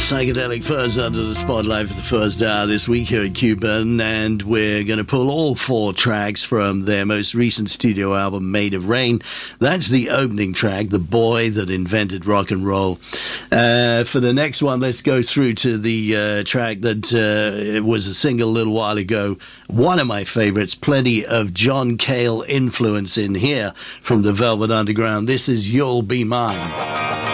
Psychedelic Furs under the spotlight for the first hour this week here at Cuban, and we're going to pull all 4 tracks from their most recent studio album, Made of Rain. That's the opening track, The Boy That Invented Rock and Roll. For the next one, let's go through to the track that it was a single a little while ago. One of my favorites, plenty of John Cale influence in here from the Velvet Underground. This is You'll Be Mine.